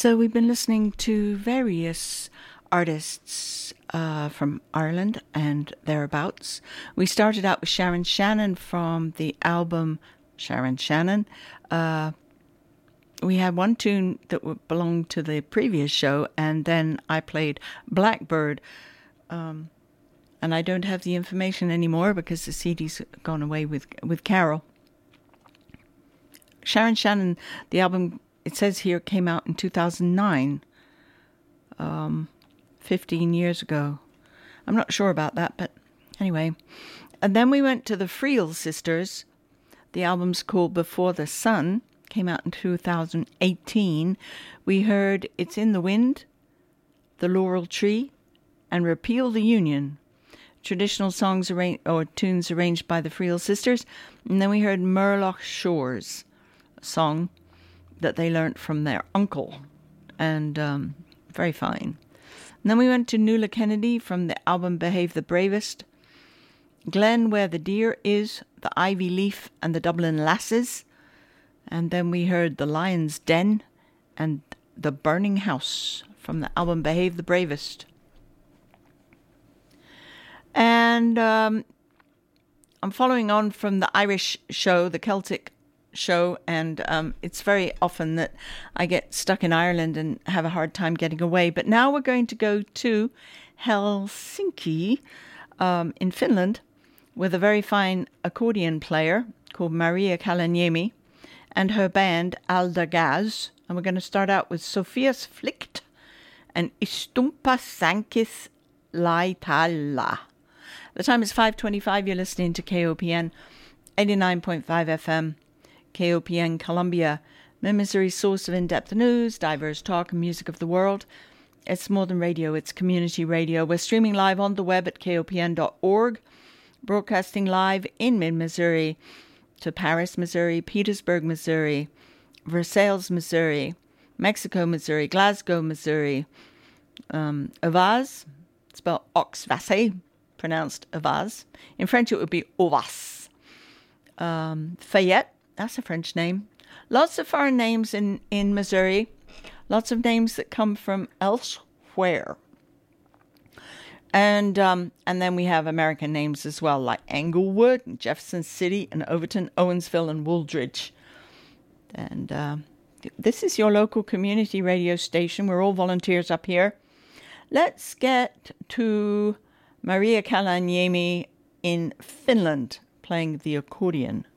So we've been listening to various artists from Ireland and thereabouts. We started out with Sharon Shannon from the album Sharon Shannon. We had one tune that belonged to the previous show, and then I played Blackbird. And I don't have the information anymore because the CD's gone away with Carol. Sharon Shannon, the album, it says here, came out in 2009, 15 years ago. I'm not sure about that, but anyway. And then we went to the Friel Sisters. The album's called Before the Sun, came out in 2018. We heard It's in the Wind, The Laurel Tree, and Repeal the Union. Traditional songs tunes arranged by the Friel Sisters. And then we heard Murloch Shores, a song that they learnt from their uncle, and very fine. And then we went to Nuala Kennedy from the album Behave the Bravest, Glen Where the Deer Is, the Ivy Leaf and the Dublin Lasses, and then we heard The Lion's Den and The Burning House from the album Behave the Bravest. And I'm following on from the Irish show, the Celtic show, and it's very often that I get stuck in Ireland and have a hard time getting away. But now we're going to go to Helsinki in Finland with a very fine accordion player called Maria Kalaniemi and her band Aldagaz. And we're going to start out with Sophia's Flicht and Istumpa Sankis Laitalla. The time is 5:25. You're listening to KOPN 89.5 FM. KOPN Columbia, Missouri's source of in-depth news, diverse talk, and music of the world. It's more than radio, it's community radio. We're streaming live on the web at kopn.org, broadcasting live in mid-Missouri to Paris, Missouri, Petersburg, Missouri, Versailles, Missouri, Mexico, Missouri, Glasgow, Missouri, Avaz, spelled Oxvasse, pronounced Avaz. In French, it would be Ovas. Fayette, that's a French name. Lots of foreign names in Missouri. Lots of names that come from elsewhere. And then we have American names as well, like Englewood, and Jefferson City, and Overton, Owensville, and Wooldridge. And this is your local community radio station. We're all volunteers up here. Let's get to Maria Kalaniemi in Finland playing the accordion.